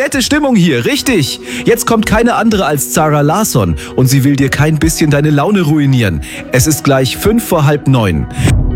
nette Stimmung hier, richtig. Jetzt kommt keine andere als Zara Larsson und sie will dir kein bisschen deine Laune ruinieren. Es ist gleich 8:55.